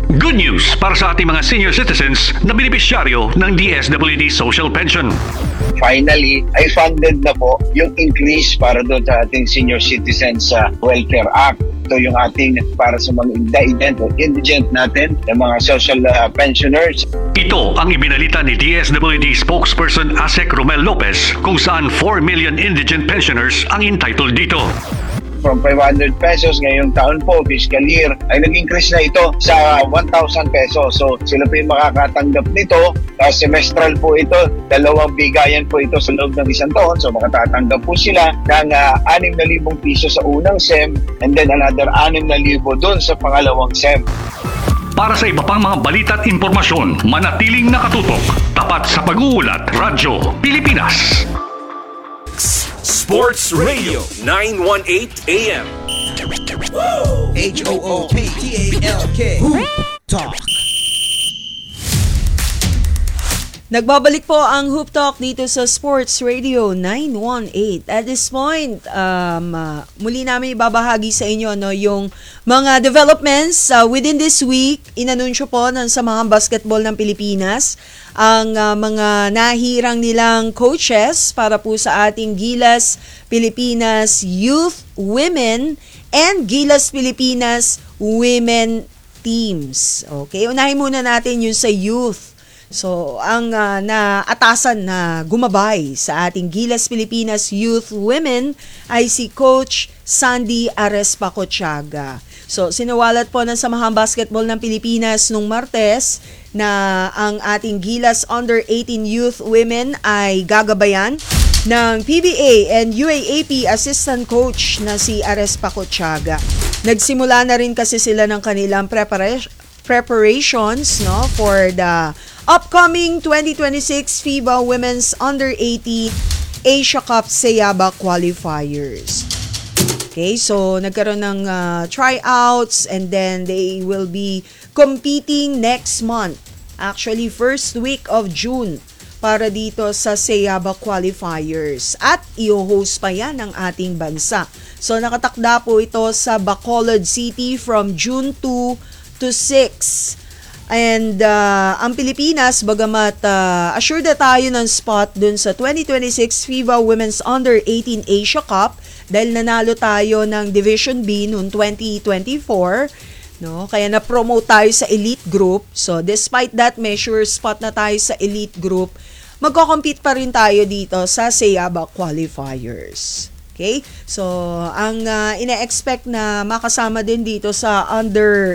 Good news para sa ating mga senior citizens na benepisyaryo ng DSWD Social Pension. Finally, ay funded na po yung increase para doon sa ating Senior Citizens Welfare Act. Ito yung ating para sa mga indigent natin, yung mga social pensioners. Ito ang ibinalita ni DSWD spokesperson Asek Romel Lopez kung saan 4 million indigent pensioners ang entitled dito. From 500 pesos ngayong taon po, fiscal year, ay nag-increase na ito sa 1,000 pesos. So sila po yung makakatanggap nito. Semestral po ito, 2 bigayan po ito sa loob ng isang taon. So makatatanggap po sila ng 6,000 piso sa unang SEM and then another 6,000 doon sa pangalawang SEM. Para sa iba pang mga balita at impormasyon, manatiling nakatutok. Tapat sa pag-uulat, Radyo Pilipinas. Sports Radio 918 AM. HOOPTALK Talk. Nagbabalik po ang Hoop Talk dito sa Sports Radio 918. At this point, muli namin ibabahagi sa inyo yung mga developments within this week. Inanunsyo po ng Samahang Basketball ng Pilipinas ang mga nahirang nilang coaches para po sa ating Gilas Pilipinas Youth Women and Gilas Pilipinas Women teams. Okay, unahin muna natin yung sa youth. So, ang naatasan na gumabay sa ating Gilas Pilipinas Youth Women ay si Coach Sandy Arespacotiaga. So, sinawalat po ng Samahang Basketball ng Pilipinas nung Martes na ang ating Gilas Under-18 Youth Women ay gagabayan ng PBA and UAAP Assistant Coach na si Arespacotiaga. Nagsimula na rin kasi sila ng kanilang preparations for the upcoming 2026 FIBA Women's Under-18 Asia Cup Sayaba qualifiers. Okay, so nagkaroon ng tryouts and then they will be competing next month. Actually, first week of June para dito sa Sayaba qualifiers. At i-host pa yan ng ating bansa. So nakatakda po ito sa Bacolod City from June 2 to 6. And ang Pilipinas, bagamat assured na tayo ng spot dun sa 2026 FIBA Women's Under-18 Asia Cup dahil nanalo tayo ng Division B noong 2024, no? Kaya na-promote tayo sa elite group. So despite that, may sure spot na tayo sa elite group, magko-compete pa rin tayo dito sa Sayaba qualifiers. Okay? So, ang ina-expect na makasama din dito sa under